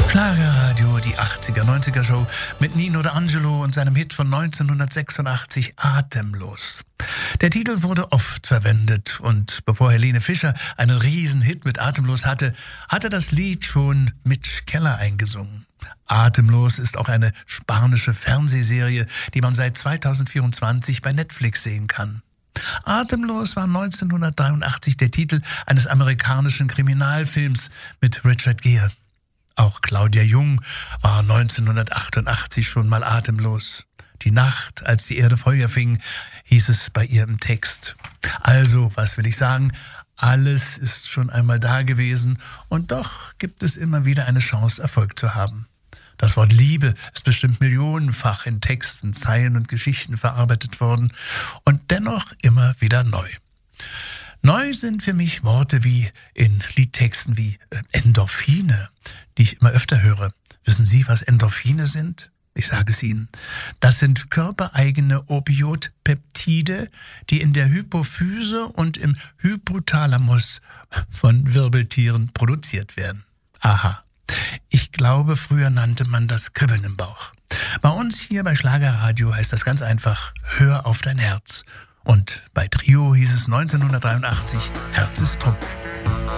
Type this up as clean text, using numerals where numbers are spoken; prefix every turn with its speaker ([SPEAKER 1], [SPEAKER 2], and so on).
[SPEAKER 1] Schlagerradio, die 80er, 90er Show mit Nino D'Angelo und seinem Hit von 1986 Atemlos. Der Titel wurde oft verwendet und bevor Helene Fischer einen Riesenhit mit Atemlos hatte, hatte das Lied schon Mitch Keller eingesungen. Atemlos ist auch eine spanische Fernsehserie, die man seit 2024 bei Netflix sehen kann. Atemlos war 1983 der Titel eines amerikanischen Kriminalfilms mit Richard Gere. Auch Claudia Jung war 1988 schon mal atemlos. Die Nacht, als die Erde Feuer fing, hieß es bei ihr im Text. Also, was will ich sagen? Alles ist schon einmal da gewesen und doch gibt es immer wieder eine Chance, Erfolg zu haben. Das Wort Liebe ist bestimmt millionenfach in Texten, Zeilen und Geschichten verarbeitet worden und dennoch immer wieder neu. Neu sind für mich Worte wie in Liedtexten wie Endorphine, die ich immer öfter höre. Wissen Sie, was Endorphine sind? Ich sage es Ihnen. Das sind körpereigene Opioidpeptide, die in der Hypophyse und im Hypothalamus von Wirbeltieren produziert werden. Aha. Ich glaube, früher nannte man das Kribbeln im Bauch. Bei uns hier bei Schlagerradio heißt das ganz einfach, hör auf dein Herz. Und bei Trio hieß es 1983, Herz ist Trumpf.